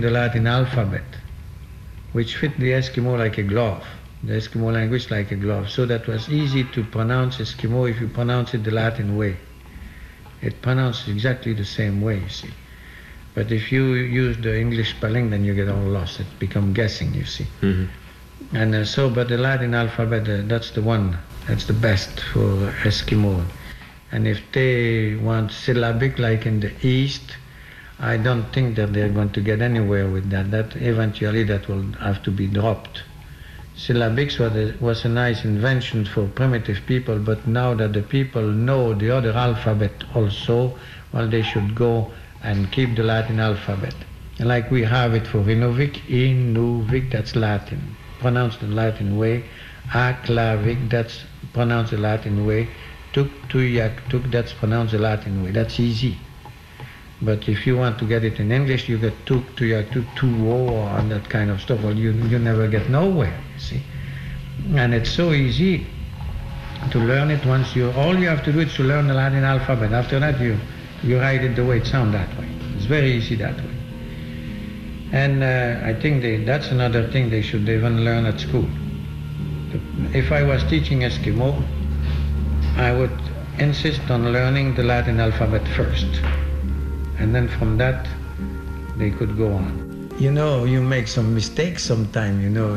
the Latin alphabet, which fit the Eskimo like a glove, the Eskimo language like a glove. So that was easy to pronounce Eskimo if you pronounce it the Latin way. It pronounces exactly the same way, you see. But if you use the English spelling, then you get all lost. It becomes guessing, you see. Mm-hmm. And but the Latin alphabet, that's the one, that's the best for Eskimo. And if they want syllabic like in the East, I don't think that they're going to get anywhere with that. That eventually that will have to be dropped. Syllabics was a nice invention for primitive people, but now that the people know the other alphabet also, well, they should go and keep the Latin alphabet. And like we have it for Inuvik, that's Latin, pronounced the Latin way. Aklavik, that's pronounced the Latin way. Tuk, that's pronounced the Latin way. That's easy. But if you want to get it in English, you get tuk, tuo, and that kind of stuff. Well, you never get nowhere, you see. And it's so easy to learn it once all you have to do is to learn the Latin alphabet. After that, you write it the way it sounds that way. It's very easy that way. And I think that's another thing they should even learn at school. If I was teaching Eskimo, I would insist on learning the Latin alphabet first. And then from that, they could go on. You know, you make some mistakes sometimes,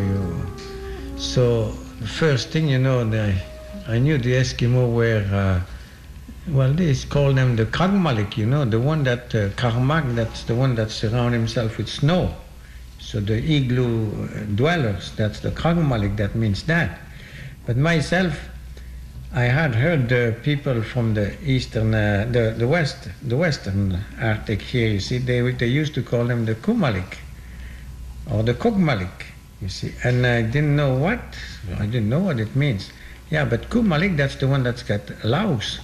So the first thing, I knew the Eskimo were, they call them the Kragmalik, the one that, Karmak, that's the one that surrounds himself with snow. So the igloo dwellers, that's the Kragmalik, that means that. But myself, I had heard the people from the eastern, the western Arctic here, you see, they used to call them the Kumalik, or the Kogmalik, you see, and I didn't know what it means. Yeah, but Kumalik, that's the one that's got Laos.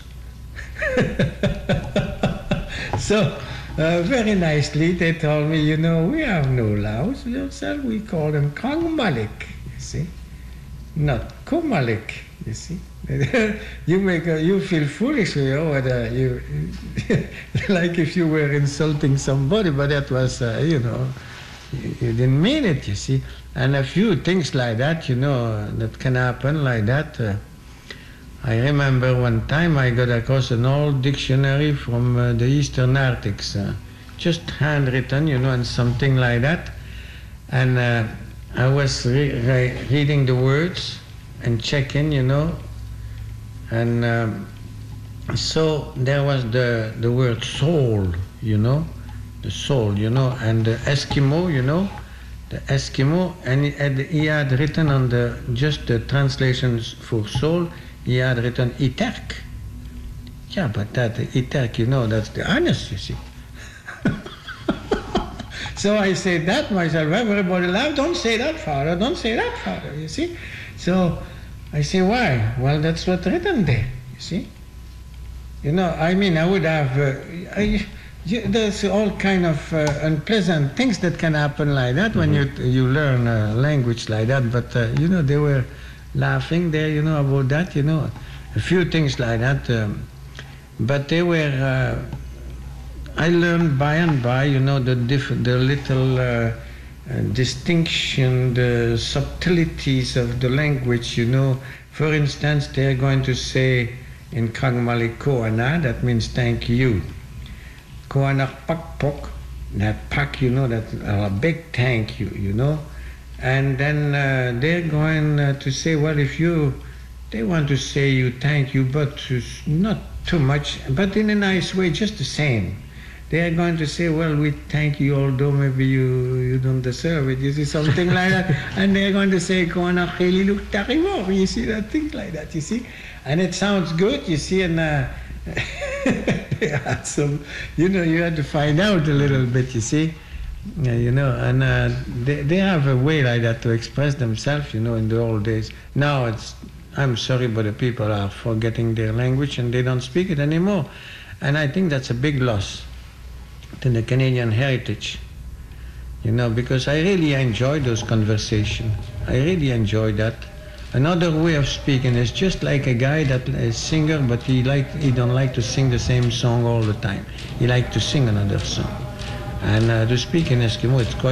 So, very nicely, they told me, we have no Laos yourself, we call them Kogmalik, you see, not Kumalik, you see. You feel foolish, whether you like if you were insulting somebody, but that was, you didn't mean it, you see. And a few things like that, that can happen like that. I remember one time I got across an old dictionary from the Eastern Arctics, just handwritten, and something like that. And I was reading the words and checking, And so there was the word soul, the soul, and the Eskimo, the Eskimo, and he had written on just the translations for soul, he had written Iterk. Yeah, but that Iterk, that's the anus, you see. So I said that myself, everybody laughed, don't say that, Father, you see. So I say, why? Well, that's what's written there, you see. I would have, there's all kind of unpleasant things that can happen like that when you learn a language like that, but, they were laughing there, about that, a few things like that, but they were, I learned by and by, the little distinction, the subtleties of the language, For instance, they're going to say in Kragmalik Koana, that means thank you. Koana Pakpok, that pak, that's a big thank you, And then they're going to say, well, they want to say you thank you, but not too much, but in a nice way, just the same. They are going to say, well, we thank you, although maybe you don't deserve it, you see, something like that. And they're going to say, you see, that things like that, you see. And it sounds good, you see, and they had some, you had to find out a little bit, you see. And they have a way like that to express themselves, in the old days. Now I'm sorry, but the people are forgetting their language and they don't speak it anymore. And I think that's a big loss to the Canadian heritage, because I really enjoy those conversations. I really enjoy that. Another way of speaking is just like a guy that is a singer, but he don't like to sing the same song all the time. He likes to sing another song. And to speak in Eskimo, it's quite